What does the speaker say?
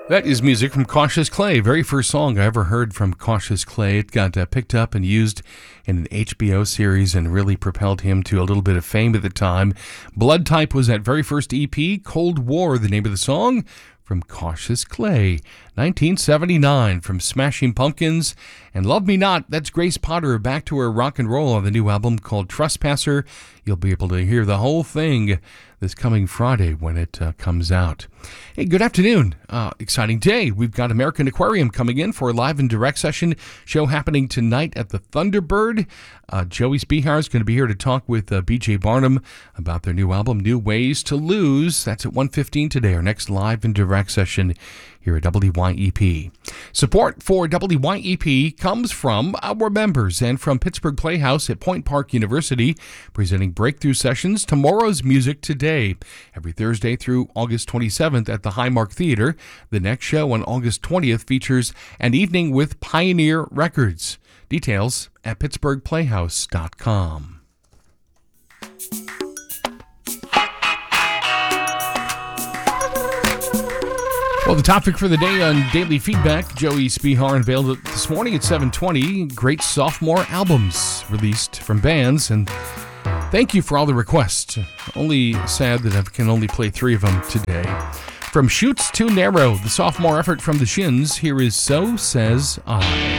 That is music from Cautious Clay. Very first song I ever heard from Cautious Clay. It got picked up and used in an HBO series and really propelled him to a little bit of fame at the time. Blood Type was that very first EP. Cold War, the name of the song, from Cautious Clay. 1979 from Smashing Pumpkins. And Love Me Not, that's Grace Potter back to her rock and roll on the new album called Trespasser. You'll be able to hear the whole thing this coming Friday when it comes out. Hey, good afternoon. Exciting day. We've got American Aquarium coming in for a live and direct session show happening tonight at the Thunderbird. Joey Spihar is going to be here to talk with BJ Barnum about their new album, New Ways to Lose. That's at 1:15 today, our next live and direct session here at WYEP. Support for WYEP comes from our members and from Pittsburgh Playhouse at Point Park University, presenting breakthrough sessions, Tomorrow's Music Today, every Thursday through August 27th at the Highmark Theater. The next show on August 20th features an evening with Pioneer Records. Details at pittsburghplayhouse.com. Well, the topic for the day on Daily Feedback, Joey Spihar unveiled it this morning at 7:20. Great sophomore albums released from bands, and thank you for all the requests. Only sad that I can only play 3 of them today. From Chutes Too Narrow, the sophomore effort from the Shins, here is So Says I.